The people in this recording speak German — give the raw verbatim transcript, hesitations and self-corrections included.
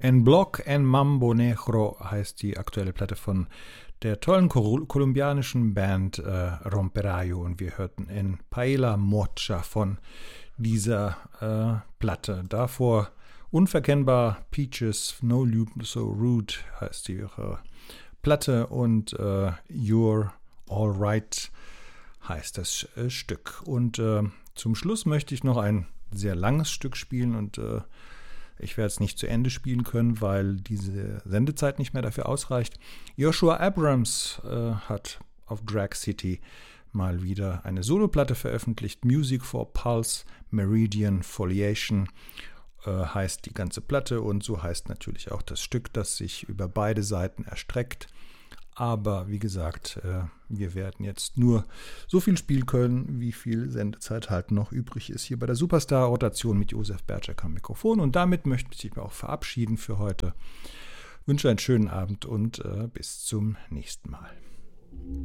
En Block en Mambo Negro heißt die aktuelle Platte von der tollen kol- kolumbianischen Band äh, Romperayo, und wir hörten En Paella Mocha von dieser äh, Platte. Davor unverkennbar Peaches, No Loop So Rude heißt die äh, Platte, und äh, You're Alright heißt das äh, Stück. Und äh, zum Schluss möchte ich noch ein sehr langes Stück spielen, und äh, ich werde es nicht zu Ende spielen können, weil diese Sendezeit nicht mehr dafür ausreicht. Joshua Abrams äh, hat auf Drag City mal wieder eine Soloplatte veröffentlicht. Music for Pulse Meridian Foliation äh, heißt die ganze Platte, und so heißt natürlich auch das Stück, das sich über beide Seiten erstreckt. Aber wie gesagt, äh, wir werden jetzt nur so viel spielen können, wie viel Sendezeit halt noch übrig ist hier bei der Superstar-Rotation mit Josef Berczek am Mikrofon. Und damit möchte ich mich auch verabschieden für heute. Ich wünsche einen schönen Abend und äh, bis zum nächsten Mal.